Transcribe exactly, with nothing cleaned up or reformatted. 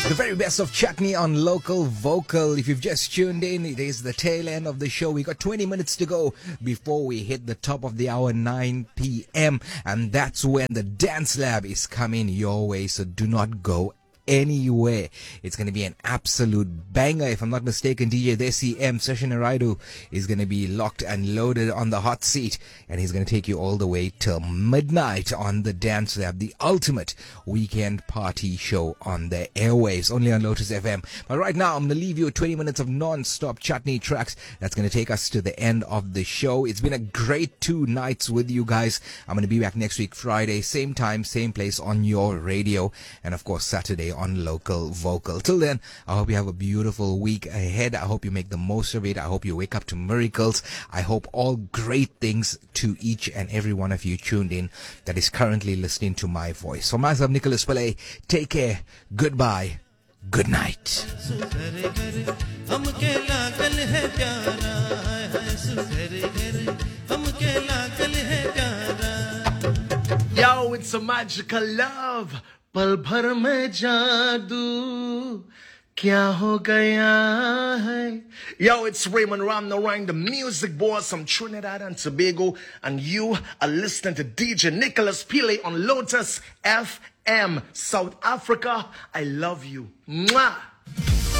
The very best of Chutney on Local Vocal. If you've just tuned in, it is the tail end of the show. We got twenty minutes to go before we hit the top of the hour, nine p.m. And that's when the Dance Lab is coming your way. So do not go anywhere. It's going to be an absolute banger. If I'm not mistaken, D J Desi M Session Raidu is going to be locked and loaded on the hot seat, and he's going to take you all the way till midnight on the Dance Lab, the ultimate weekend party show on the airwaves, only on Lotus F M. But right now, I'm going to leave you with twenty minutes of non-stop chutney tracks. That's going to take us to the end of the show. It's been a great two nights with you guys. I'm going to be back next week, Friday, same time, same place on your radio, and of course, Saturday on Local Vocal. Till then, I hope you have a beautiful week ahead. I hope you make the most of it. I hope you wake up to miracles. I hope all great things to each and every one of you tuned in that is currently listening to my voice. For myself, Nicholas Pillay, take care, goodbye, good night. Yo, it's a magical love. पल भर में जादू क्या हो गया है. Yo, it's Raymond Ram Narang, the music boss from Trinidad and Tobago, and you are listening to D J Nicholas Pillay on Lotus F M, South Africa. I love you. Mwah!